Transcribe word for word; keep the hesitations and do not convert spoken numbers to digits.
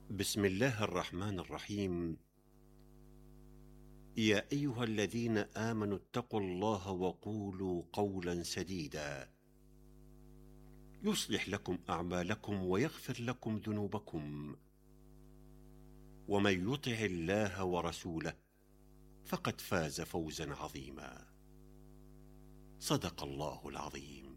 بسم الله الرحمن الرحيم. يا أيها الذين آمنوا اتقوا الله وقولوا قولا سديدا يصلح لكم أعمالكم ويغفر لكم ذنوبكم، ومن يطع الله ورسوله فقد فاز فوزا عظيما. صدق الله العظيم.